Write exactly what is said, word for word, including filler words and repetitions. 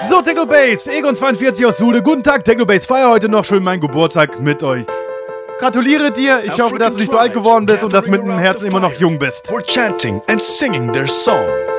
So, Technobase, Egon zweiundvierzig aus Sude. Guten Tag, Technobase. Feier heute noch schön meinen Geburtstag mit euch. Gratuliere dir. Ich hoffe, dass du nicht so alt geworden bist und dass mit dem Herzen immer noch jung bist. We're chanting and singing their song.